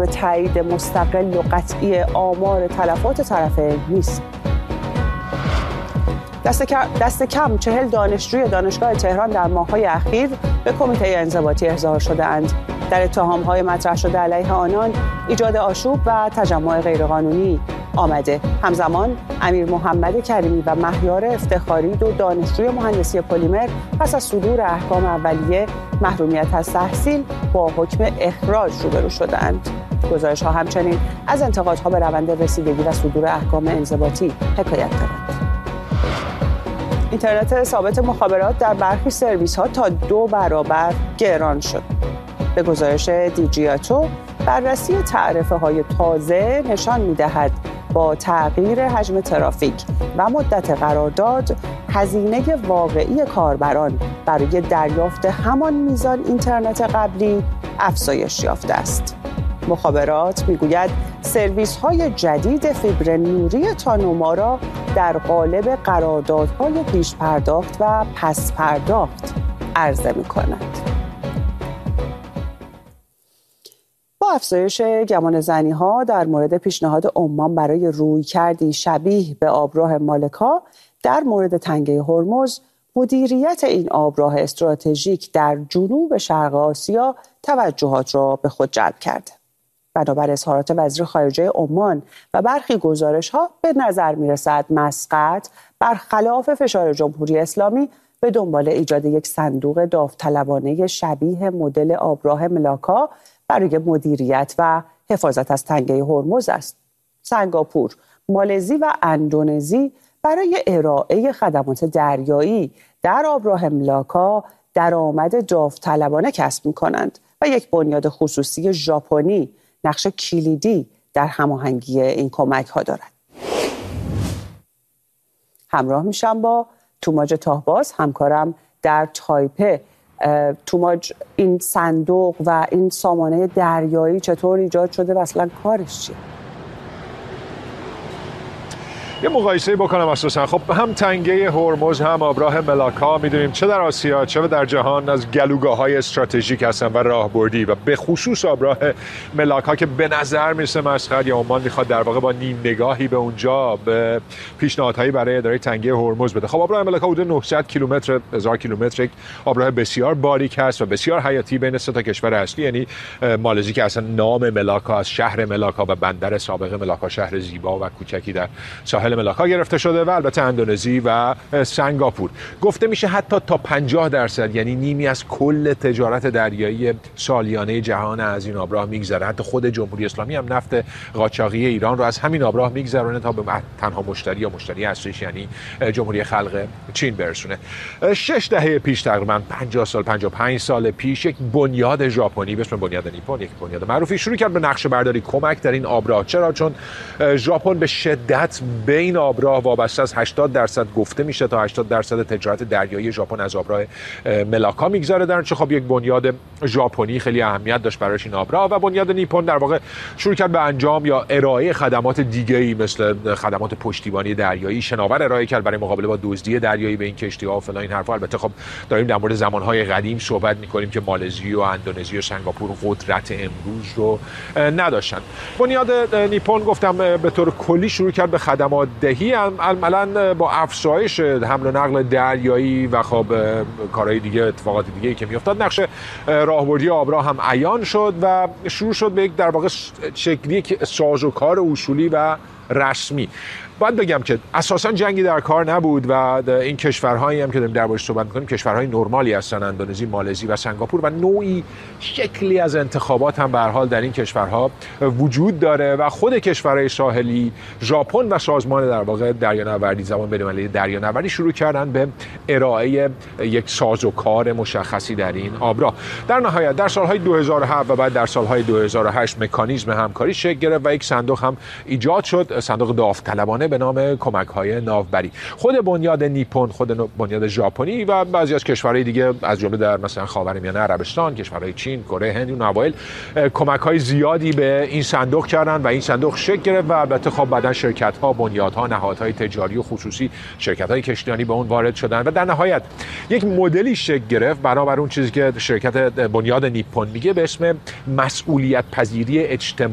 به تایید مستقل و قطعی آمار تلفات طرفین نیست. دست کم 40 دانشجوی دانشگاه تهران در ماه‌های اخیر به کمیته انضباطی احضار شده‌اند. در اتهام‌های مطرح شده علیه آنان ایجاد آشوب و تجمع غیرقانونی آمده. همزمان امیر محمد کریمی و مهیار افتخاری، دو دانشجوی مهندسی پلیمر، پس از صدور احکام اولیه محرومیت از تحصیل با حکم اخراج روبرو شده‌اند. گزارش‌ها همچنین از انتقادها به روند رسیدگی و صدور احکام انضباطی حکایت دارد. اینترنت ثابت مخابرات در برخی سرویس‌ها تا 2 برابر گران شد. به گزارش دیجیاتو، بررسی تعرفه‌های تازه نشان می‌دهد با تغییر حجم ترافیک و مدت قرارداد، هزینه واقعی کاربران برای دریافت همان میزان اینترنت قبلی افزایش یافته است. مخابرات میگوید سرویس‌های جدید فیبر نوری تانوما را در قالب قراردادهای پیش پرداخت و پس پرداخت عرضه می‌کند. با افزایش گمان زنی‌ها در مورد پیشنهاد عمان برای رویکردی شبیه به آبراه مالکا در مورد تنگه هرمز، مدیریت این آبراه استراتژیک در جنوب شرق آسیا توجهات را به خود جلب کرده. بنابر اظهارات وزیر خارجه عمان و برخی گزارش‌ها به نظر می‌رسد مسقط برخلاف فشار جمهوری اسلامی به دنبال ایجاد یک صندوق داوطلبانه شبیه مدل آبراه ملاکا برای مدیریت و حفاظت از تنگه هرمز است. سنگاپور، مالزی و اندونزی برای ارائه خدمات دریایی در آبراه ملاکا درآمد داوطلبانه کسب می‌کنند و یک بنیاد خصوصی ژاپنی نقش کلیدی در هماهنگی این کمک‌ها دارد. همراه میشم با توماج تاهباز، همکارم در تایپه. توماج، این صندوق و این سامانه دریایی چطور ایجاد شده و اصلا کارش چیه؟ یه مقایسه بکنم اساسا. خب هم تنگه هرمز هم آبراه ملاکا میدونیم چه در آسیا چه در جهان از گلوگاه‌های استراتژیک هستن و راهبردی، و به خصوص آبراه ملاکا که به نظر میرسه مسقط یا عمان میخواد در واقع با نیم نگاهی به اونجا به پیشنهادهایی برای اداره تنگه هرمز بده. خب آبراه ملاکا حدود 900 کیلومتر، 1000 کیلومتر، آبراه بسیار باریک است و بسیار حیاتی بین سه تا کشور اصلی، یعنی مالزی که اصلا نام ملاکا از شهر ملاکا و بندر سابق ملاکا، شهر زیبا و کوچکی در ساحل ملاکا گرفته شده، و البته اندونزی و سنگاپور. گفته میشه حتی تا 50%، یعنی نیمی از کل تجارت دریایی سالیانه جهان از این آبراه میگذره. حتی خود جمهوری اسلامی هم نفت قاچاقی ایران رو از همین آبراه میگذرونه تا به تنها مشتری یا مشتری اصلیش یعنی جمهوری خلق چین برسونه. 6 دهه پیش، تقریبا 50 سال 55 سال پیش، یک بنیاد ژاپنی به اسم بنیاد نیپون، یک بنیاد معروفی، شروع کرد به نقشه برداری کمک در این آبراه. چرا؟ چون ژاپن به شدت به این آبراه وابسته است. 80% گفته میشه تا 80% تجارت دریایی ژاپن از آبراه ملاکا میگذره. در چه خب یک بنیاد ژاپنی خیلی اهمیت داشت براش این آبراه، و بنیاد نیپون در واقع شروع کرد به انجام یا ارائه خدمات دیگه‌ای مثل خدمات پشتیبانی دریایی، شناور ارائه کرد برای مقابله با دزدی دریایی به این کشتی‌ها و فلان این حرفا. البته خب داریم در مورد زمانهای قدیم صحبت می‌کنیم که مالزی و اندونزی و سنگاپور قدرت امروز رو نداشتن. بنیاد نیپون گفتم به طور کلی شروع کرد به خدمات دهی، عملاً با افزایش حمل و نقل دریایی و خب کارهای دیگه، اتفاقات دیگه‌ای که میافتاد، نقش راهبردی آبراه هم عیان شد و شروع شد به یک در واقع شکلی یک سازوکار اصولی و رسمی. باید بگم که اساساً جنگی در کار نبود و این کشورهایی هم که داریم دربارش صحبت می‌کنیم کشورهای نرمالی هستن، اندونزی، مالزی و سنگاپور، و نوعی شکلی از انتخابات هم به هر حال در این کشورها وجود داره و خود کشورهای ساحلی، ژاپن و سازمان در واقع دریانوردی، زمان بین‌المللی دریانوردی شروع کردن به ارائه یک سازوکار مشخصی در این آبراه. در نهایت در سالهای 2007 و بعد در سالهای 2008 مکانیزم همکاری شکل گرفت و یک صندوق هم ایجاد شد، صندوق داوطلبانه به نام کمک‌های ناوبری. خود بنیاد نیپون، خود بنیاد ژاپنی و بعضی از کشورهای دیگه از جمله در مثلا خاورمیانه عربستان، کشورهای چین، کره، هند، اون اوایل کمک‌های زیادی به این صندوق کردن و این صندوق شکل گرفت و البته خب بعداً شرکت‌ها، بنیادها، نهادهای تجاری و خصوصی، شرکت‌های کشتیرانی به اون وارد شدن و در نهایت یک مدلی شکل گرفت برابر اون چیزی که شرکت بنیاد نیپون میگه به اسم مسئولیت پذیری اجتماعی